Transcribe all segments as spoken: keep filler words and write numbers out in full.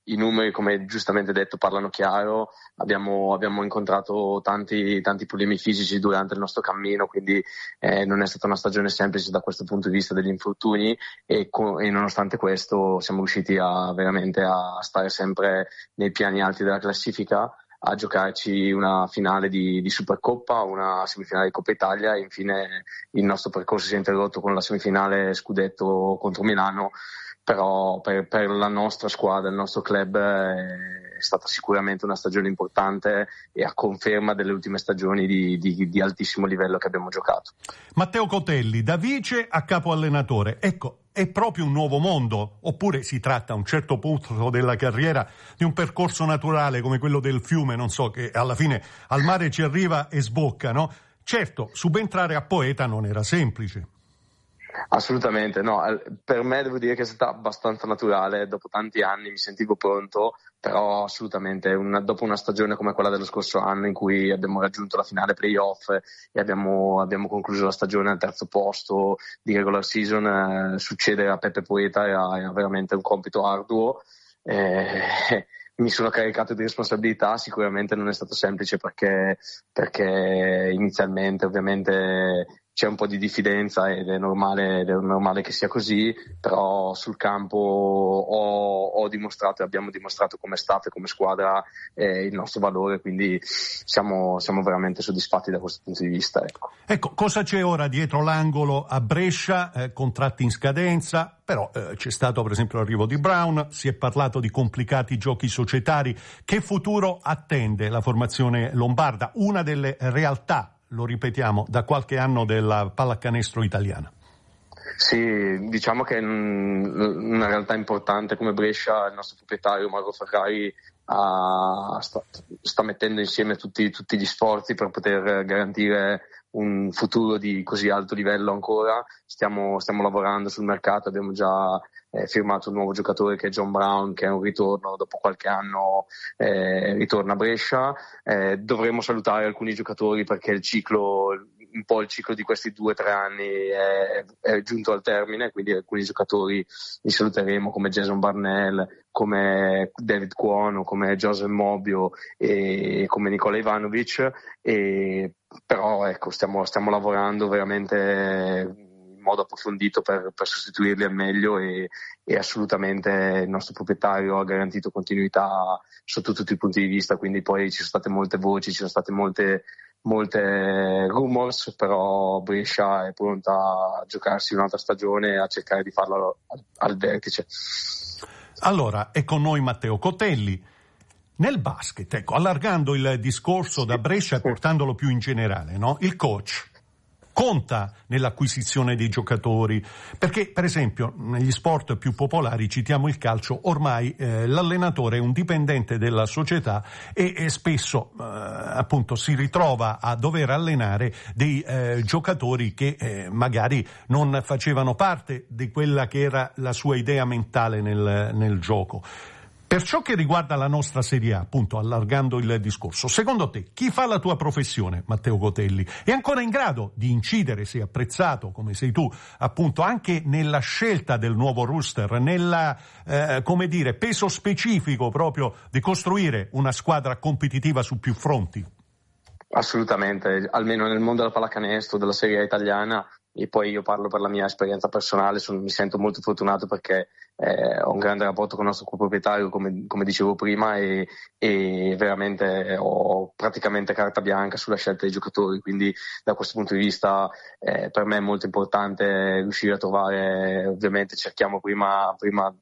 i numeri, come giustamente detto, parlano chiaro. Abbiamo, abbiamo incontrato tanti, tanti problemi fisici durante il nostro cammino, quindi eh, non è stata una stagione semplice da questo punto di vista degli infortuni e, co- e nonostante questo siamo riusciti a veramente a stare sempre nei piani alti della classifica, a giocarci una finale di, di Supercoppa, una semifinale di Coppa Italia e infine il nostro percorso si è interrotto con la semifinale scudetto contro Milano. Però per, per la nostra squadra, il nostro club è stata sicuramente una stagione importante e a conferma delle ultime stagioni di, di, di altissimo livello che abbiamo giocato. Matteo Cotelli, da vice a capo allenatore, ecco, è proprio un nuovo mondo? Oppure si tratta a un certo punto della carriera di un percorso naturale come quello del fiume, non so, che alla fine al mare ci arriva e sbocca, no? Certo, subentrare a poeta non era semplice. Assolutamente, no, per me devo dire che è stata abbastanza naturale, dopo tanti anni mi sentivo pronto, però assolutamente una, dopo una stagione come quella dello scorso anno in cui abbiamo raggiunto la finale playoff e abbiamo, abbiamo concluso la stagione al terzo posto di regular season, eh, succedere a Peppe Poeta era, era veramente un compito arduo. Eh, mi sono caricato di responsabilità, sicuramente non è stato semplice perché, perché inizialmente ovviamente c'è un po' di diffidenza ed è normale, ed è normale che sia così, però sul campo ho, ho dimostrato e abbiamo dimostrato come staff e come squadra eh, il nostro valore, quindi siamo, siamo veramente soddisfatti da questo punto di vista. Ecco, ecco cosa c'è ora dietro l'angolo a Brescia? Eh, contratti in scadenza, però eh, c'è stato per esempio l'arrivo di Brown, si è parlato di complicati giochi societari. Che futuro attende la formazione lombarda, una delle realtà, lo ripetiamo, da qualche anno della pallacanestro italiana? Sì, diciamo che una realtà importante come Brescia, il nostro proprietario Mauro Ferrari ha, sta, sta mettendo insieme tutti, tutti gli sforzi per poter garantire un futuro di così alto livello ancora. Stiamo, stiamo lavorando sul mercato, abbiamo già eh, firmato un nuovo giocatore che è John Brown, che è un ritorno, dopo qualche anno eh, ritorna a Brescia. Eh, dovremo salutare alcuni giocatori perché il ciclo, un po' il ciclo di questi due o tre anni è, è giunto al termine, quindi alcuni giocatori li saluteremo come Jason Barnell, come David Cuono, come Joseph Mobio e come Nikola Ivanovic, e però ecco stiamo, stiamo lavorando veramente in modo approfondito per, per sostituirli al meglio e, e assolutamente il nostro proprietario ha garantito continuità sotto tutti i punti di vista, quindi poi ci sono state molte voci, ci sono state molte molte rumors, però Brescia è pronta a giocarsi un'altra stagione e a cercare di farlo al, al vertice. Allora, è con noi Matteo Cotelli. Nel basket, ecco, allargando il discorso da Brescia e portandolo più in generale, no? Il coach conta nell'acquisizione dei giocatori, perché per esempio negli sport più popolari, citiamo il calcio, ormai eh, l'allenatore è un dipendente della società e, e spesso eh, appunto si ritrova a dover allenare dei eh, giocatori che eh, magari non facevano parte di quella che era la sua idea mentale nel, nel gioco. Per ciò che riguarda la nostra Serie A, appunto, allargando il discorso, secondo te chi fa la tua professione, Matteo Cotelli, è ancora in grado di incidere, sei apprezzato come sei tu, appunto, anche nella scelta del nuovo roster, nella, eh, come dire, peso specifico proprio di costruire una squadra competitiva su più fronti? Assolutamente, almeno nel mondo della pallacanestro, della Serie A italiana, e poi io parlo per la mia esperienza personale, sono, mi sento molto fortunato perché eh, ho un grande rapporto con il nostro coproprietario, come, come dicevo prima, e, e veramente ho praticamente carta bianca sulla scelta dei giocatori, quindi da questo punto di vista eh, per me è molto importante riuscire a trovare, ovviamente cerchiamo prima, prima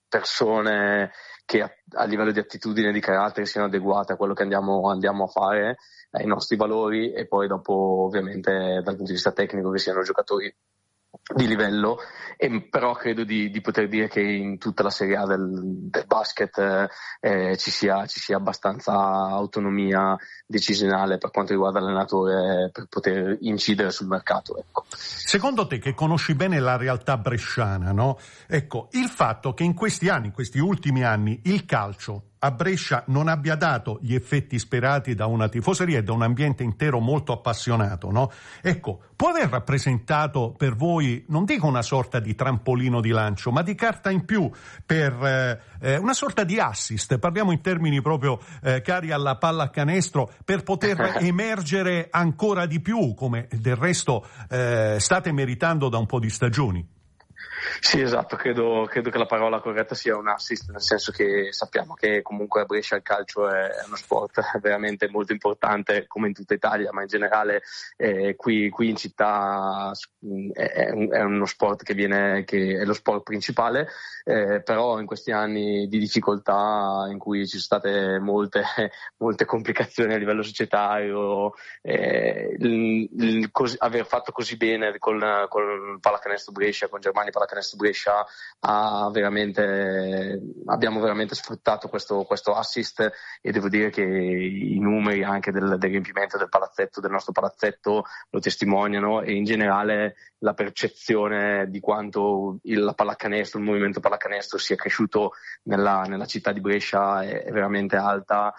persone che a, a livello di attitudine e di carattere siano adeguate a quello che andiamo, andiamo a fare, ai nostri valori, e poi dopo ovviamente dal punto di vista tecnico che siano giocatori di livello, e però credo di, di poter dire che in tutta la Serie A del, del basket eh, ci sia, ci sia abbastanza autonomia decisionale per quanto riguarda l'allenatore per poter incidere sul mercato. Ecco. Secondo te, che conosci bene la realtà bresciana, no? Ecco, il fatto che in questi anni, in questi ultimi anni, il calcio a Brescia non abbia dato gli effetti sperati da una tifoseria e da un ambiente intero molto appassionato, no? Ecco, può aver rappresentato per voi, non dico una sorta di trampolino di lancio, ma di carta in più per eh, una sorta di assist, parliamo in termini proprio eh, cari alla pallacanestro, per poter emergere ancora di più, come del resto eh, state meritando da un po' di stagioni? Sì, esatto, credo, credo che la parola corretta sia un assist, nel senso che sappiamo che comunque a Brescia il calcio è uno sport veramente molto importante, come in tutta Italia, ma in generale eh, qui, qui in città è, è uno sport che viene, che è lo sport principale, eh, però in questi anni di difficoltà in cui ci sono state molte, molte complicazioni a livello societario, eh, il, il, cos, aver fatto così bene con, con Pallacanestro Brescia, con Germania Pallacanestro Brescia, ha veramente, abbiamo veramente sfruttato questo, questo assist, e devo dire che i numeri anche del, del riempimento del palazzetto, del nostro palazzetto, lo testimoniano, e in generale la percezione di quanto il, la pallacanestro, il movimento pallacanestro sia cresciuto nella, nella città di Brescia è, è veramente alta,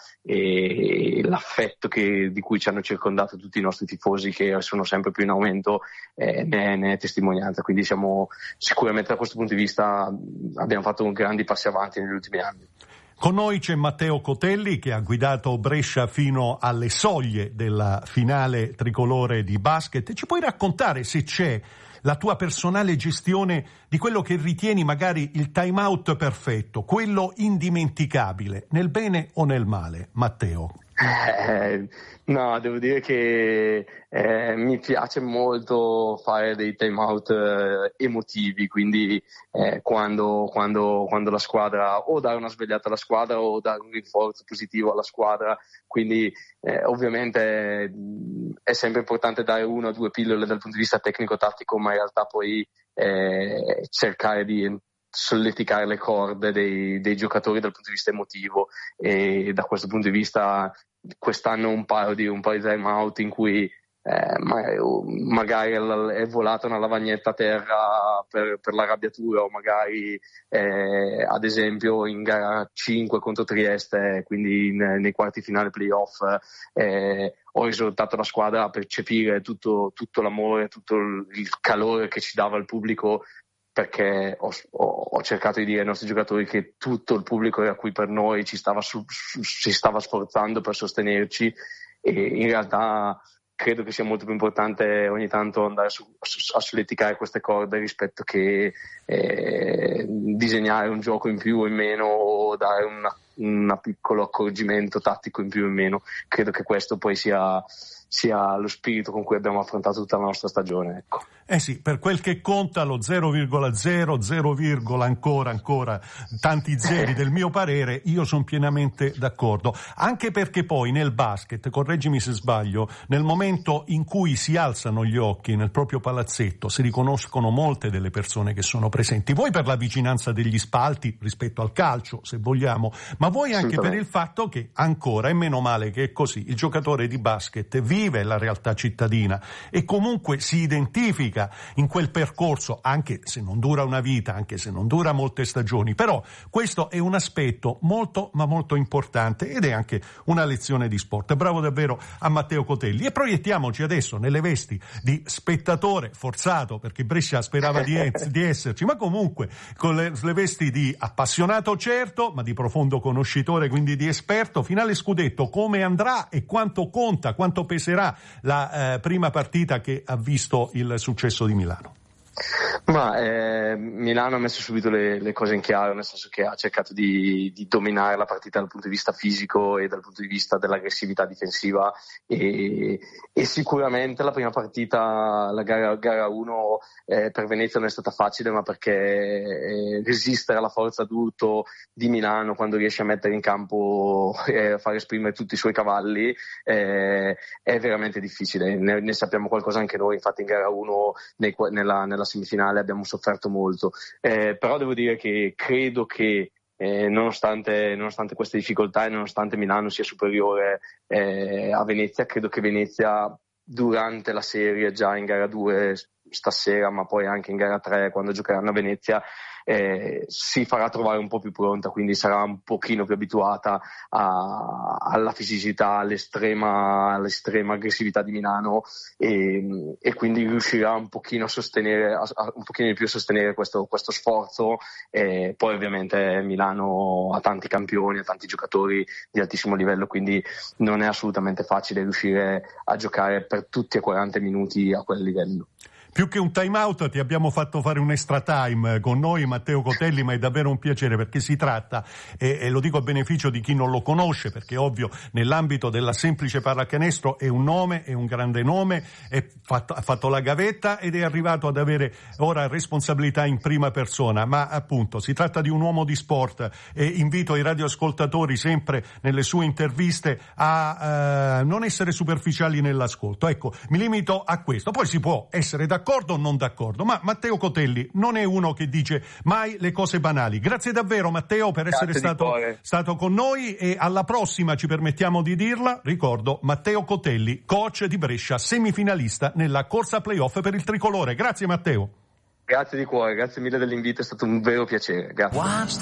e l'affetto che, di cui ci hanno circondato tutti i nostri tifosi, che sono sempre più in aumento, eh, ne, ne è testimonianza. Quindi siamo sicuramente, da questo punto di vista, abbiamo fatto grandi passi avanti negli ultimi anni. Con noi c'è Matteo Cotelli, che ha guidato Brescia fino alle soglie della finale tricolore di basket. Ci puoi raccontare, se c'è, la tua personale gestione di quello che ritieni magari il time out perfetto, quello indimenticabile, nel bene o nel male, Matteo? Eh, no, devo dire che eh, mi piace molto fare dei time out eh, emotivi, quindi eh, quando, quando, quando la squadra, o dare una svegliata alla squadra o dare un rinforzo positivo alla squadra, quindi eh, ovviamente mh, è sempre importante dare una o due pillole dal punto di vista tecnico-tattico, ma in realtà poi eh, cercare di solleticare le corde dei, dei giocatori dal punto di vista emotivo, e da questo punto di vista quest'anno un paio di, un paio di time out in cui eh, magari è volata una lavagnetta a terra per, per l'arrabbiatura, o magari eh, ad esempio in gara cinque contro Trieste, quindi in, nei quarti finali playoff, eh, ho esortato la squadra a percepire tutto, tutto l'amore, tutto il calore che ci dava il pubblico, perché ho, ho, ho cercato di dire ai nostri giocatori che tutto il pubblico era qui per noi, ci stava, su, su, si stava sforzando per sostenerci, e in realtà credo che sia molto più importante ogni tanto andare su, a solleticare queste corde rispetto che eh, disegnare un gioco in più o in meno, o dare una, un piccolo accorgimento tattico in più o in meno. Credo che questo poi sia, sia lo spirito con cui abbiamo affrontato tutta la nostra stagione, ecco. Eh sì, per quel che conta lo zero virgola zero, zero, ancora, ancora, tanti zeri del mio parere, io sono pienamente d'accordo. Anche perché poi nel basket, correggimi se sbaglio, nel momento in cui si alzano gli occhi nel proprio palazzetto, si riconoscono molte delle persone che sono presenti. Voi per la vicinanza degli spalti rispetto al calcio, se vogliamo, ma voi anche per il fatto che ancora, e meno male che è così, il giocatore di basket vive la realtà cittadina e comunque si identifica in quel percorso, anche se non dura una vita, anche se non dura molte stagioni, però questo è un aspetto molto ma molto importante, ed è anche una lezione di sport. Bravo davvero a Matteo Cotelli, e proiettiamoci adesso nelle vesti di spettatore forzato, perché Brescia sperava di, es- di esserci, ma comunque con le, le vesti di appassionato certo, ma di profondo conoscitore, quindi di esperto. Finale scudetto, come andrà e quanto conta, quanto peserà la eh, prima partita che ha visto il successo di Milano? Ma eh, Milano ha messo subito le, le cose in chiaro, nel senso che ha cercato di, di dominare la partita dal punto di vista fisico e dal punto di vista dell'aggressività difensiva, e, e sicuramente la prima partita, la gara, gara uno eh, per Venezia non è stata facile, ma perché eh, resistere alla forza d'urto di Milano quando riesce a mettere in campo e eh, a far esprimere tutti i suoi cavalli eh, è veramente difficile. Ne, ne sappiamo qualcosa anche noi, infatti in gara uno nei, nella, nella semifinale abbiamo sofferto molto, eh, però devo dire che credo che eh, nonostante, nonostante queste difficoltà e nonostante Milano sia superiore eh, a Venezia, credo che Venezia durante la serie, già in gara due stasera, ma poi anche in gara tre quando giocheranno a Venezia, eh, si farà trovare un po' più pronta, quindi sarà un pochino più abituata a, alla fisicità, all'estrema, all'estrema aggressività di Milano, e, e quindi riuscirà un pochino a sostenere, a, a, un pochino di più a sostenere questo, questo sforzo. E poi ovviamente Milano ha tanti campioni, ha tanti giocatori di altissimo livello, quindi non è assolutamente facile riuscire a giocare per tutti e quaranta minuti a quel livello. Più che un time out ti abbiamo fatto fare un extra time con noi, Matteo Cotelli, ma è davvero un piacere, perché si tratta, e, e lo dico a beneficio di chi non lo conosce, perché ovvio nell'ambito della semplice pallacanestro è un nome, è un grande nome, è fatto, ha fatto la gavetta ed è arrivato ad avere ora responsabilità in prima persona, ma appunto si tratta di un uomo di sport, e invito i radioascoltatori sempre nelle sue interviste a eh, non essere superficiali nell'ascolto. Ecco, mi limito a questo, poi si può essere d'accordo d'accordo o non d'accordo, ma Matteo Cotelli non è uno che dice mai le cose banali. Grazie davvero, Matteo, per essere stato, stato con noi, e alla prossima, ci permettiamo di dirla. Ricordo, Matteo Cotelli, coach di Brescia, semifinalista nella corsa playoff per il tricolore. Grazie Matteo. Grazie di cuore, grazie mille dell'invito, è stato un vero piacere. Grazie.